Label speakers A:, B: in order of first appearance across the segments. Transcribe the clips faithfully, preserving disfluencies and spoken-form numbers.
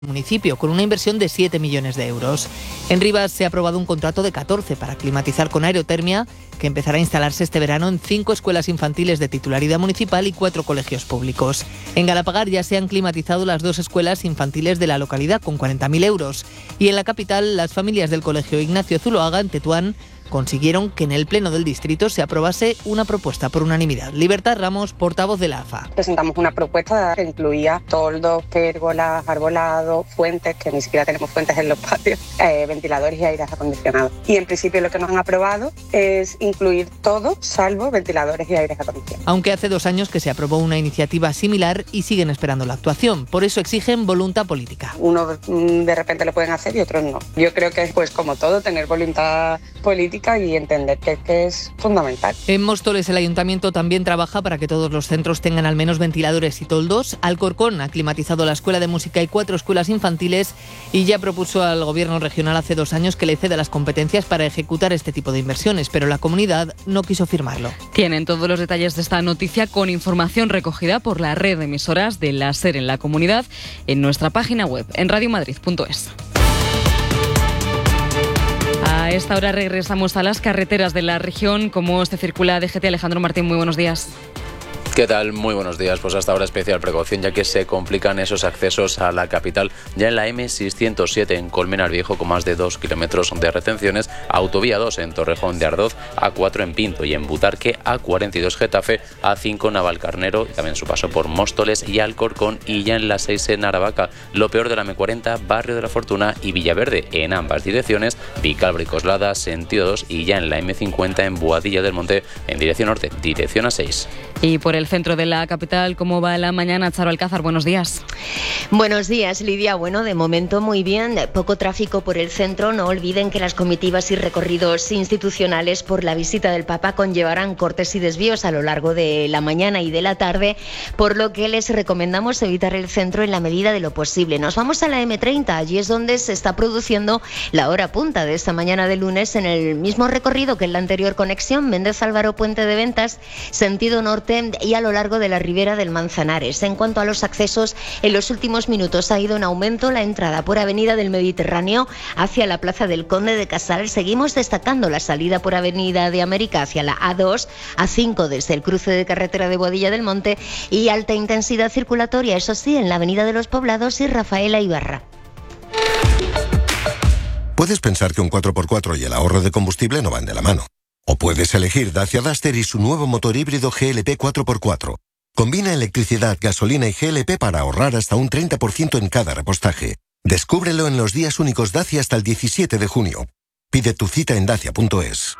A: municipio, con una inversión de siete millones de euros. En Rivas se ha aprobado un contrato de catorce para climatizar con aerotermia, que empezará a instalarse este verano en cinco escuelas infantiles de titularidad municipal y cuatro colegios públicos. En Galapagar ya se han climatizado las dos escuelas infantiles de la localidad, con cuarenta mil euros. Y en la capital, las familias del colegio Ignacio Zuloaga, en Tetuán, consiguieron que en el pleno del distrito se aprobase una propuesta por unanimidad. Libertad Ramos, portavoz de la A F A.
B: Presentamos una propuesta que incluía toldos, pérgolas, arbolados, fuentes, que ni siquiera tenemos fuentes en los patios, eh, ventiladores y aires acondicionados. Y en principio lo que nos han aprobado es incluir todo, salvo ventiladores y aires acondicionados.
A: Aunque hace dos años que se aprobó una iniciativa similar y siguen esperando la actuación. Por eso exigen voluntad política.
B: Uno de repente lo pueden hacer y otros no. Yo creo que es, pues como todo, tener voluntad política y entender que, que es fundamental.
A: En Móstoles el ayuntamiento también trabaja para que todos los centros tengan al menos ventiladores y toldos. Alcorcón ha climatizado la escuela de música y cuatro escuelas infantiles y ya propuso al gobierno regional hace dos años que le ceda las competencias para ejecutar este tipo de inversiones, pero la comunidad no quiso firmarlo.
C: Tienen todos los detalles de esta noticia con información recogida por la red de emisoras de la SER en la comunidad en nuestra página web en radio madrid punto es. A esta hora regresamos a las carreteras de la región. ¿Cómo se circula D G T? Alejandro Martín, muy buenos días.
D: ¿Qué tal? Muy buenos días. Pues hasta ahora especial precaución, ya que se complican esos accesos a la capital. Ya en la eme seiscientos siete en Colmenar Viejo, con más de dos kilómetros de retenciones. Autovía dos en Torrejón de Ardoz, A cuatro en Pinto y en Butarque, A cuarenta y dos Getafe, A cinco Navalcarnero, y también su paso por Móstoles y Alcorcón, y ya en la seis en Aravaca. Lo peor de la eme cuarenta, Barrio de la Fortuna y Villaverde en ambas direcciones. Vicálvaro y Coslada, sentido dos, y ya en la eme cincuenta en Boadilla del Monte, en dirección norte, dirección A seis.
C: Y por el centro de la capital, ¿cómo va la mañana? Charo Alcázar, buenos días.
E: Buenos días, Lidia. Bueno, de momento muy bien. Poco tráfico por el centro. No olviden que las comitivas y recorridos institucionales por la visita del Papa conllevarán cortes y desvíos a lo largo de la mañana y de la tarde, por lo que les recomendamos evitar el centro en la medida de lo posible. Nos vamos a la eme treinta. Allí es donde se está produciendo la hora punta de esta mañana de lunes, en el mismo recorrido que en la anterior conexión, Méndez Álvaro, Puente de Ventas, sentido norte, y a lo largo de la ribera del Manzanares. En cuanto a los accesos, en los últimos minutos ha ido en aumento la entrada por Avenida del Mediterráneo hacia la Plaza del Conde de Casal. Seguimos destacando la salida por Avenida de América hacia la A dos, A cinco desde el cruce de carretera de Boadilla del Monte, y alta intensidad circulatoria, eso sí, en la Avenida de los Poblados y Rafaela Ibarra.
F: Puedes pensar que un cuatro por cuatro y el ahorro de combustible no van de la mano. O puedes elegir Dacia Duster y su nuevo motor híbrido G L P cuatro por cuatro. Combina electricidad, gasolina y G L P para ahorrar hasta un treinta por ciento en cada repostaje. Descúbrelo en los días únicos Dacia hasta el diecisiete de junio. Pide tu cita en dacia punto es.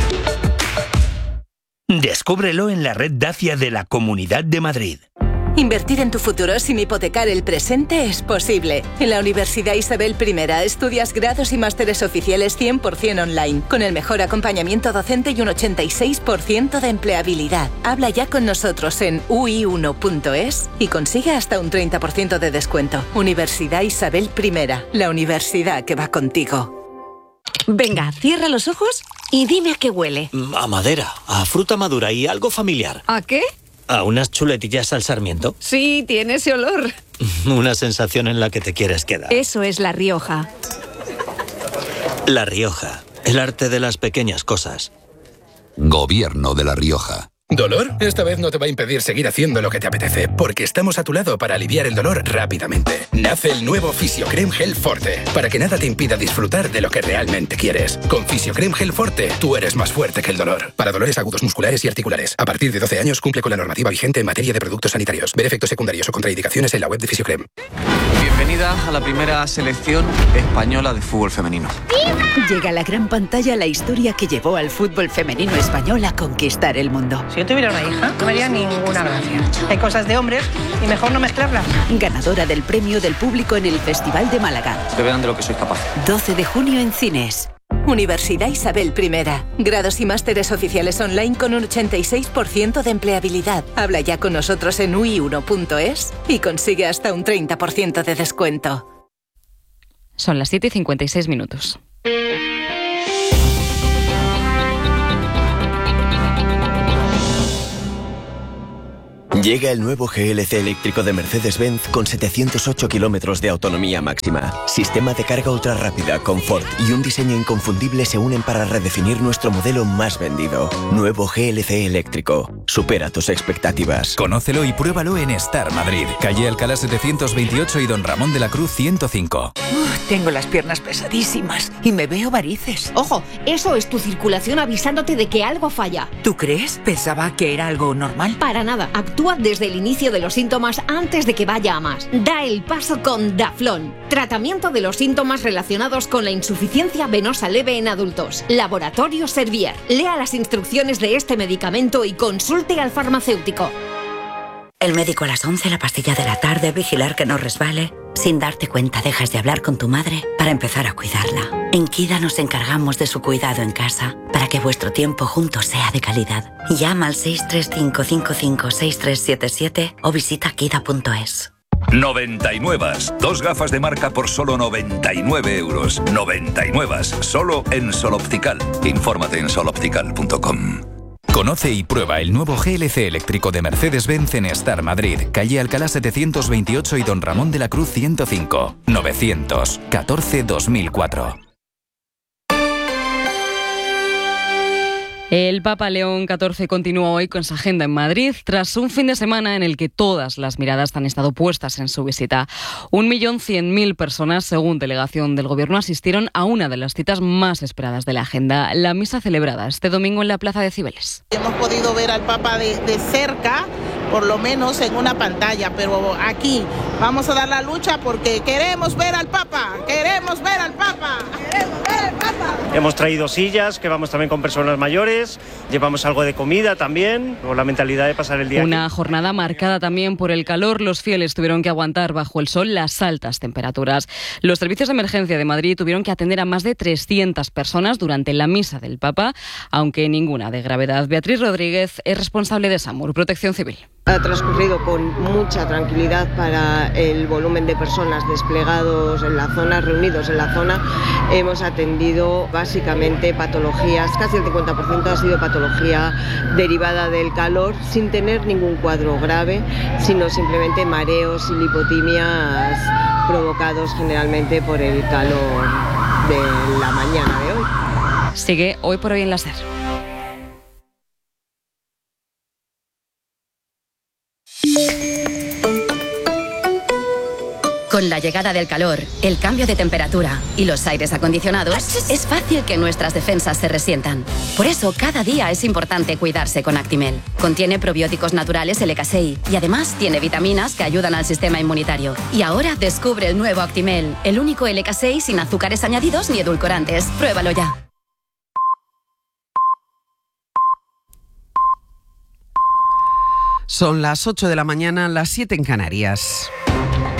G: Descúbrelo en la red Dacia de la Comunidad de Madrid.
H: Invertir en tu futuro sin hipotecar el presente es posible. En la Universidad Isabel I estudias grados y másteres oficiales cien por ciento online, con el mejor acompañamiento docente y un ochenta y seis por ciento de empleabilidad. Habla ya con nosotros en u i uno punto es y consigue hasta un treinta por ciento de descuento. Universidad Isabel I, la universidad que va contigo.
I: Venga, cierra los ojos y dime a qué huele.
J: A madera, a fruta madura y algo familiar.
I: ¿A qué?
J: ¿A unas chuletillas al sarmiento?
I: Sí, tiene ese olor.
J: Una sensación en la que te quieres quedar.
I: Eso es La Rioja.
J: La Rioja, el arte de las pequeñas cosas.
K: Gobierno de La Rioja.
L: ¿Dolor? Esta vez no te va a impedir seguir haciendo lo que te apetece, porque estamos a tu lado para aliviar el dolor rápidamente. Nace el nuevo Fisiocrem Gel Forte, para que nada te impida disfrutar de lo que realmente quieres. Con Fisiocrem Gel Forte, tú eres más fuerte que el dolor. Para dolores agudos musculares y articulares. A partir de doce años cumple con la normativa vigente en materia de productos sanitarios. Ver efectos secundarios o contraindicaciones en la web de Fisiocrem.
M: Bienvenida a la primera selección española de fútbol femenino.
N: Llega a la gran pantalla la historia que llevó al fútbol femenino español a conquistar el mundo.
O: Si yo tuviera una hija, no me haría ninguna gracia. Hay cosas de hombres y mejor no mezclarlas.
N: Ganadora del premio del público en el Festival de Málaga.
M: Que vean de lo que soy capaz.
N: doce de junio en cines.
H: Universidad Isabel I. Grados y másteres oficiales online con un ochenta y seis por ciento de empleabilidad. Habla ya con nosotros en u i uno punto es y consigue hasta un treinta por ciento de descuento.
C: Son las siete y cincuenta y seis minutos.
P: Llega el nuevo G L C eléctrico de Mercedes-Benz con setecientos ocho kilómetros de autonomía máxima. Sistema de carga ultra rápida, confort y un diseño inconfundible se unen para redefinir nuestro modelo más vendido. Nuevo G L C eléctrico. Supera tus expectativas.
Q: Conócelo y pruébalo en Star Madrid. Calle Alcalá setecientos veintiocho y Don Ramón de la Cruz ciento cinco.
R: Uf, tengo las piernas pesadísimas y me veo varices.
S: Ojo, eso es tu circulación avisándote de que algo falla.
R: ¿Tú crees? Pensaba que era algo normal.
S: Para nada. Actúa desde el inicio de los síntomas antes de que vaya a más. Da el paso con Daflón. Tratamiento de los síntomas relacionados con la insuficiencia venosa leve en adultos. Laboratorio Servier. Lea las instrucciones de este medicamento y consulte al farmacéutico.
T: El médico a las once, la pastilla de la tarde, vigilar que no resbale. Sin darte cuenta dejas de hablar con tu madre para empezar a cuidarla. En Kida nos encargamos de su cuidado en casa para que vuestro tiempo juntos sea de calidad. Llama al seis tres cinco cinco cinco seis tres siete siete o visita kida punto es.
U: noventa y nueve. Dos gafas de marca por solo noventa y nueve euros. noventa y nueve. Solo en Sol Optical. Infórmate en sol optical punto com.
Q: Conoce y prueba el nuevo G L C eléctrico de Mercedes-Benz en Star Madrid, calle Alcalá setecientos veintiocho y Don Ramón de la Cruz ciento cinco. novecientos catorce dos mil cuatro.
C: El Papa León catorce continúa hoy con su agenda en Madrid, tras un fin de semana en el que todas las miradas han estado puestas en su visita. Un millón cien mil personas, según delegación del Gobierno, asistieron a una de las citas más esperadas de la agenda, la misa celebrada este domingo en la Plaza de Cibeles.
V: Hemos podido ver al Papa de, de cerca, por lo menos en una pantalla, pero aquí vamos a dar la lucha porque queremos ver al Papa, queremos ver al Papa, queremos ver al Papa.
W: Hemos traído sillas, que vamos también con personas mayores, llevamos algo de comida también, con la mentalidad de pasar el día
C: Una
W: aquí.
C: jornada marcada también por el calor. Los fieles tuvieron que aguantar bajo el sol las altas temperaturas. Los servicios de emergencia de Madrid tuvieron que atender a más de trescientas personas durante la misa del Papa, aunque ninguna de gravedad. Beatriz Rodríguez es responsable de SAMUR, Protección Civil.
X: Ha transcurrido con mucha tranquilidad para el volumen de personas desplegados en la zona, reunidos en la zona. Hemos atendido básicamente patologías, casi el cincuenta por ciento ha sido patología derivada del calor, sin tener ningún cuadro grave, sino simplemente mareos y lipotimias provocados generalmente por el calor de la mañana de hoy.
C: Sigue Hoy por Hoy en la SER.
Y: Con la llegada del calor, el cambio de temperatura y los aires acondicionados, es fácil que nuestras defensas se resientan. Por eso, cada día es importante cuidarse con Actimel. Contiene probióticos naturales L K seis y además tiene vitaminas que ayudan al sistema inmunitario. Y ahora descubre el nuevo Actimel, el único L K seis sin azúcares añadidos ni edulcorantes. Pruébalo ya.
Z: Son las ocho de la mañana, las siete en Canarias.